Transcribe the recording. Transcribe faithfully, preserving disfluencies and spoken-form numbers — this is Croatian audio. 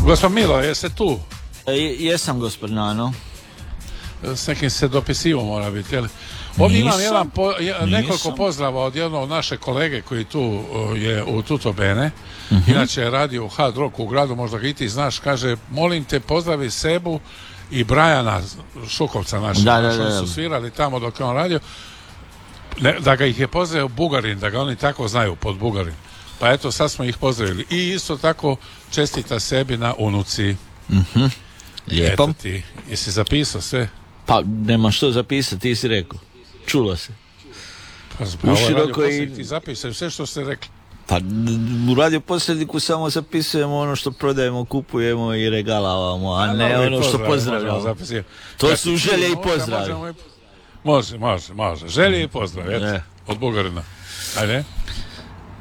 Gospod Milo, jeste tu? E, jesam, gospod Nano. S nekim se dopisivo mora biti, jel? Ovdje imam jedan po, nekoliko pozdrava od jednog naše kolege koji tu uh, je u Tuto Bene, uh-huh. inače je radio u Hard Rock u gradu, možda ga i ti znaš, kaže, molim te pozdravi Sebu i Brajana Šukovca našeg, da, da, da, da. su svirali tamo dok je on radio, ne, da ga ih je pozdravio Bugarin, da ga oni tako znaju pod Bugarin. Pa eto, sad smo ih pozdravili. I isto tako čestita sebi na unuci. Uh-huh. Lijepo. Eto ti, jesi zapisao sve? Pa nema što zapisati, ti si rekao. Čulo se. Pa u široko i... ti zapisaju sve što ste rekli. Pa u radio posljedniku samo zapisujemo ono što prodajemo, kupujemo i regalavamo, a ne a ono što pozdravljamo. To su želje i pozdravi. Može, može, može. Želje i pozdravi, eto, od Bugarina. Ajde.